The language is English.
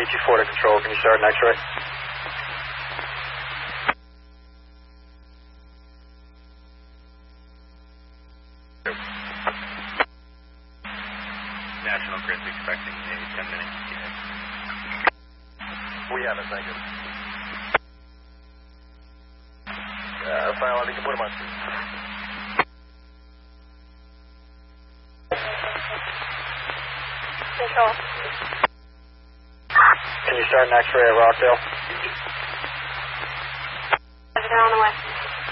224 to control. Can you start an X-ray? National Grid's expecting a 10-minute ETA. We have it, thank you. Final, you can put him on. Control. Can you start an X-ray at Rockdale? They're on the way.